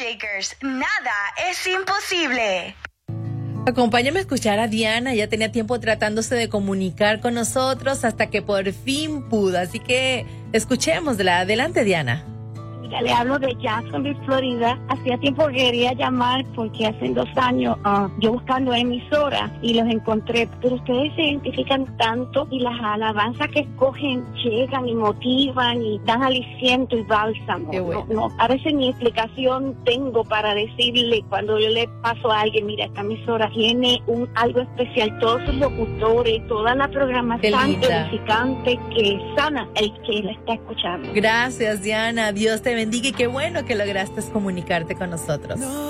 Shakers, nada es imposible. Acompáñame a escuchar a Diana. Ya tenía tiempo tratándose de comunicar con nosotros hasta que por fin pudo. Así que escuchémosla. Adelante, Diana. Le hablo de Jacksonville, Florida. Hacía tiempo que quería llamar porque hace 2 años yo buscando emisoras y los encontré. Pero ustedes se identifican tanto y las alabanzas que escogen llegan y motivan y dan aliciento y bálsamo. Qué bueno. No, a veces ni explicación tengo para decirle cuando yo le paso a alguien, mira, esta emisora tiene algo especial. Todos sus locutores, toda la programación edificante que sana el que la está escuchando. Gracias, Diana. Dios te bendiga y qué bueno que lograste comunicarte con nosotros.